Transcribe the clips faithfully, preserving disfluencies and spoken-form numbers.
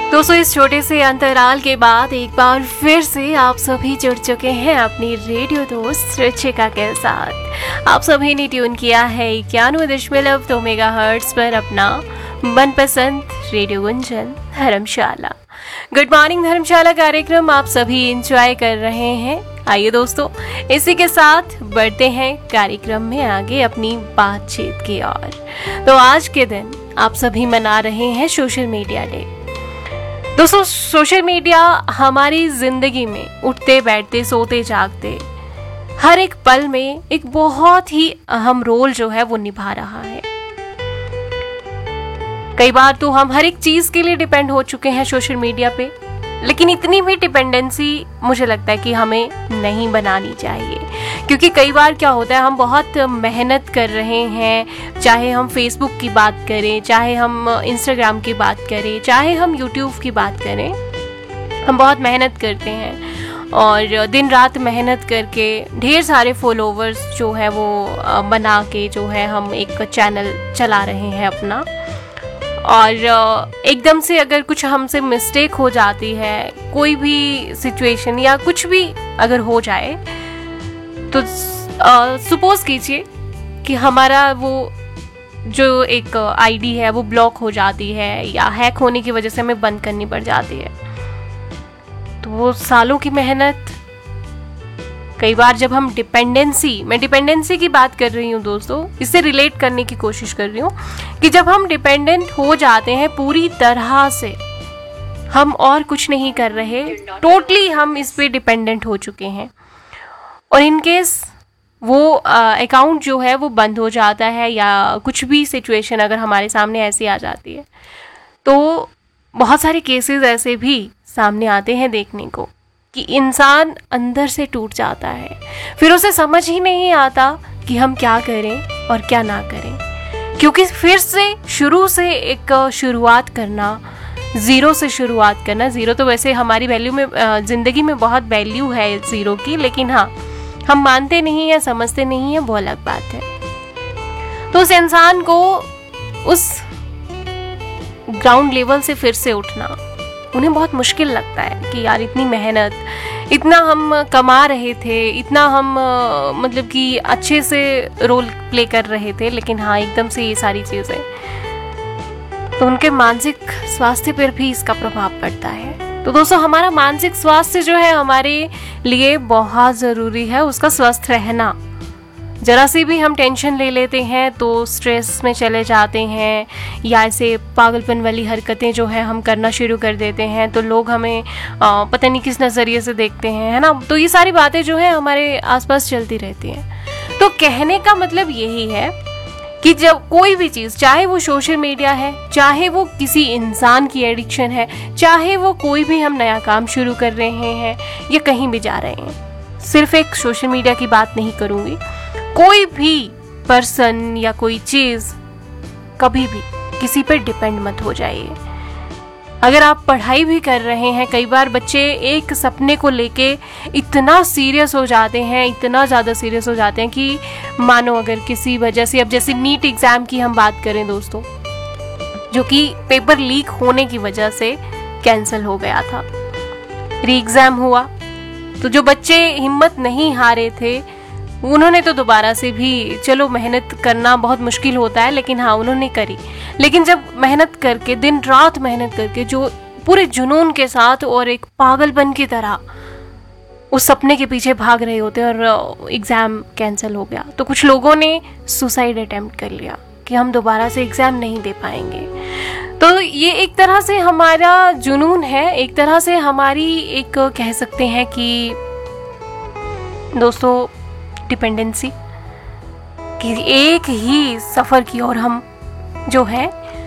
दोस्तों, इस छोटे से अंतराल के बाद एक बार फिर से आप सभी जुड़ चुके हैं अपनी रेडियो दोस्त रुचिका के साथ। आप सभी ने ट्यून किया है इक्यानवे दशमलव दो मेगा हर्ट्ज पर अपना मनपसंद रेडियो गुंजन धर्मशाला। गुड मॉर्निंग धर्मशाला कार्यक्रम आप सभी एंजॉय कर रहे हैं। आइए दोस्तों, इसी के साथ बढ़ते हैं कार्यक्रम में आगे अपनी बातचीत की ओर। तो आज के दिन आप सभी मना रहे हैं सोशल मीडिया डे। दोस्तों, सोशल मीडिया हमारी जिंदगी में उठते बैठते सोते जागते हर एक पल में एक बहुत ही अहम रोल जो है वो निभा रहा है। कई बार तो हम हर एक चीज के लिए डिपेंड हो चुके हैं सोशल मीडिया पे, लेकिन इतनी भी डिपेंडेंसी मुझे लगता है कि हमें नहीं बनानी चाहिए। क्योंकि कई बार क्या होता है, हम बहुत मेहनत कर रहे हैं, चाहे हम फेसबुक की बात करें, चाहे हम इंस्टाग्राम की बात करें, चाहे हम यूट्यूब की बात करें, हम बहुत मेहनत करते हैं और दिन रात मेहनत करके ढेर सारे फॉलोवर्स जो है वो बना के जो है हम एक चैनल चला रहे हैं अपना। और एकदम से अगर कुछ हमसे मिस्टेक हो जाती है, कोई भी सिचुएशन या कुछ भी अगर हो जाए, तो सपोज कीजिए कि हमारा वो जो एक आईडी है वो ब्लॉक हो जाती है या हैक होने की वजह से हमें बंद करनी पड़ जाती है। तो वो सालों की मेहनत, कई बार जब हम डिपेंडेंसी, मैं डिपेंडेंसी की बात कर रही हूँ दोस्तों, इससे रिलेट करने की कोशिश कर रही हूँ कि जब हम डिपेंडेंट हो जाते हैं पूरी तरह से, हम और कुछ नहीं कर रहे, टोटली हम इस पे डिपेंडेंट हो चुके हैं और इन केस वो अकाउंट जो है वो बंद हो जाता है या कुछ भी सिचुएशन अगर हमारे सामने ऐसी आ जाती है, तो बहुत सारे केसेस ऐसे भी सामने आते हैं देखने को कि इंसान अंदर से टूट जाता है। फिर उसे समझ ही नहीं आता कि हम क्या करें और क्या ना करें, क्योंकि फिर से शुरू से एक शुरुआत करना, ज़ीरो से शुरुआत करना। ज़ीरो तो वैसे हमारी वैल्यू में, ज़िंदगी में बहुत वैल्यू है ज़ीरो की, लेकिन हाँ, हम मानते नहीं हैं, समझते नहीं हैं, वो अलग बात है। तो उस इंसान को उस ग्राउंड लेवल से फिर से उठना उन्हें बहुत मुश्किल लगता है कि यार इतनी मेहनत, इतना हम कमा रहे थे, इतना हम मतलब कि अच्छे से रोल प्ले कर रहे थे, लेकिन हाँ एकदम से ये सारी चीज़ें, तो उनके मानसिक स्वास्थ्य पर भी इसका प्रभाव पड़ता है। तो दोस्तों, हमारा मानसिक स्वास्थ्य जो है हमारे लिए बहुत ज़रूरी है, उसका स्वस्थ रहना। जरा सी भी हम टेंशन ले लेते हैं तो स्ट्रेस में चले जाते हैं या ऐसे पागलपन वाली हरकतें जो है हम करना शुरू कर देते हैं, तो लोग हमें आ, पता नहीं किस नज़रिए से देखते हैं, है ना। तो ये सारी बातें जो है हमारे आसपास चलती रहती हैं। तो कहने का मतलब यही है कि जब कोई भी चीज़, चाहे वो सोशल मीडिया है, चाहे वो किसी इंसान की एडिक्शन है, चाहे वो कोई भी हम नया काम शुरू कर रहे हैं या कहीं भी जा रहे हैं, सिर्फ एक सोशल मीडिया की बात नहीं करूँगी, कोई भी पर्सन या कोई चीज़, कभी भी किसी पर डिपेंड मत हो जाइए। अगर आप पढ़ाई भी कर रहे हैं, कई बार बच्चे एक सपने को लेके इतना सीरियस हो जाते हैं, इतना ज़्यादा सीरियस हो जाते हैं कि मानो अगर किसी वजह से, अब जैसे नीट एग्ज़ाम की हम बात करें दोस्तों, जो कि पेपर लीक होने की वजह से कैंसिल हो गया था, री एग्ज़ाम हुआ, तो जो बच्चे हिम्मत नहीं हारे थे उन्होंने तो दोबारा से भी, चलो मेहनत करना बहुत मुश्किल होता है, लेकिन हाँ उन्होंने करी। लेकिन जब मेहनत करके, दिन रात मेहनत करके, जो पूरे जुनून के साथ और एक पागलपन की तरह उस सपने के पीछे भाग रहे होते और एग्ज़ाम कैंसिल हो गया, तो कुछ लोगों ने सुसाइड अटेम्प्ट कर लिया कि हम दोबारा से एग्ज़ाम नहीं दे पाएंगे। तो ये एक तरह से हमारा जुनून है, एक तरह से हमारी एक कह सकते हैं कि दोस्तों डिपेंडेंसी कि एक ही सफ़र की ओर हम जो है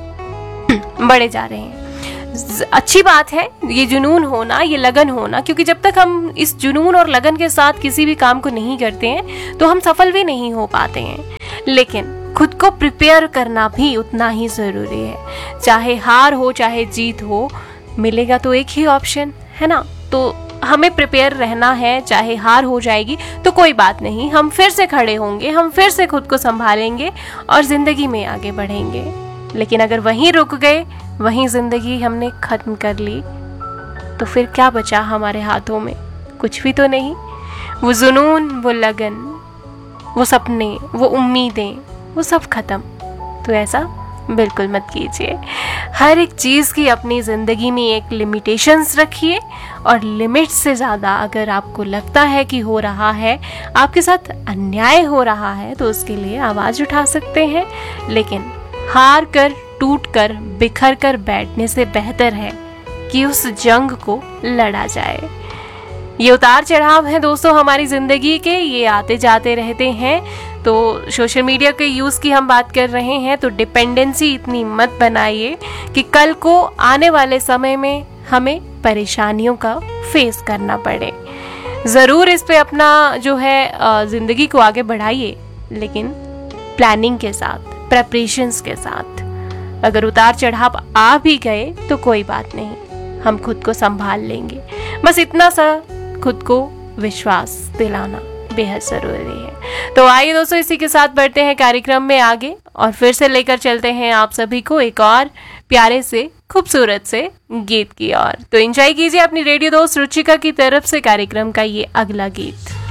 बढ़े जा रहे हैं। अच्छी बात है ये जुनून होना, ये लगन होना, क्योंकि जब तक हम इस जुनून और लगन के साथ किसी भी काम को नहीं करते हैं तो हम सफल भी नहीं हो पाते हैं। लेकिन खुद को प्रिपेयर करना भी उतना ही ज़रूरी है। चाहे हार हो चाहे जीत हो, मिलेगा तो एक ही ऑप्शन है ना। तो हमें प्रिपेयर रहना है, चाहे हार हो जाएगी तो कोई बात नहीं, हम फिर से खड़े होंगे, हम फिर से खुद को संभालेंगे और ज़िंदगी में आगे बढ़ेंगे। लेकिन अगर वहीं रुक गए वहीं ज़िंदगी हमने ख़त्म कर ली, तो फिर क्या बचा हमारे हाथों में? कुछ भी तो नहीं। वो जुनून, वो लगन, वो सपने, वो उम्मीदें, वो सब ख़त्म। तो ऐसा बिल्कुल मत कीजिए। हर एक चीज़ की अपनी ज़िंदगी में एक लिमिटेशंस रखिए, और लिमिट से ज़्यादा अगर आपको लगता है कि हो रहा है, आपके साथ अन्याय हो रहा है, तो उसके लिए आवाज़ उठा सकते हैं। लेकिन हार कर, टूट कर, बिखर कर बैठने से बेहतर है कि उस जंग को लड़ा जाए। ये उतार चढ़ाव है दोस्तों हमारी ज़िंदगी के, ये आते जाते रहते हैं। तो सोशल मीडिया के यूज़ की हम बात कर रहे हैं, तो डिपेंडेंसी इतनी मत बनाइए कि कल को आने वाले समय में हमें परेशानियों का फेस करना पड़े। ज़रूर इस पे अपना जो है ज़िंदगी को आगे बढ़ाइए, लेकिन प्लानिंग के साथ, प्रेपरेशंस के साथ। अगर उतार चढ़ाव आ भी गए तो कोई बात नहीं, हम खुद को संभाल लेंगे। बस इतना सा खुद को विश्वास दिलाना बेहद ज़रूरी है। तो आइए दोस्तों, इसी के साथ बढ़ते हैं कार्यक्रम में आगे, और फिर से लेकर चलते हैं आप सभी को एक और प्यारे से, खूबसूरत से गीत की ओर। तो एंजॉय कीजिए अपनी रेडियो दोस्त रुचिका की तरफ से कार्यक्रम का ये अगला गीत।